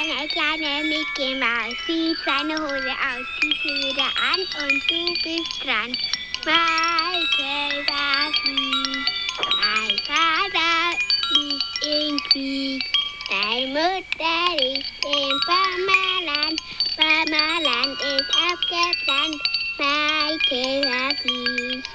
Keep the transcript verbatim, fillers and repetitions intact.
eine kleine Mickey Maus, zieht seine Hose aus, zieht sie wieder an und du bist dran. Michael war fliegt, mein Vater liegt im Krieg, deine Mutter liegt im Pommerland, Pommerland ist abgebrannt, Michael war fliegt.